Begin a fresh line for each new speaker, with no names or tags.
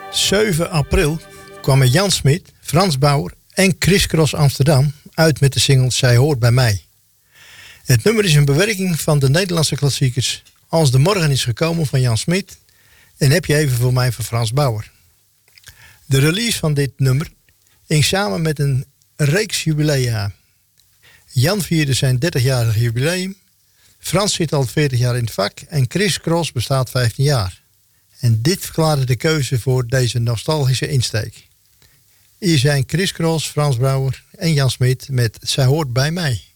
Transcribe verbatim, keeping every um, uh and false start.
zeven april kwamen Jan Smit, Frans Bauer en Chris Cross Amsterdam uit met de single Zij hoort bij mij. Het nummer is een bewerking van de Nederlandse klassiekers Als de morgen is gekomen van Jan Smit en Heb je even voor mij van Frans Bauer. De release van dit nummer ging samen met een reeks jubilea. Jan vierde zijn dertigjarig jubileum, Frans zit al veertig jaar in het vak en Chris Cross bestaat vijftien jaar. En dit verklaarde de keuze voor deze nostalgische insteek. Hier zijn Chris Cross, Frans Bauer en Jan Smit met Zij hoort bij mij.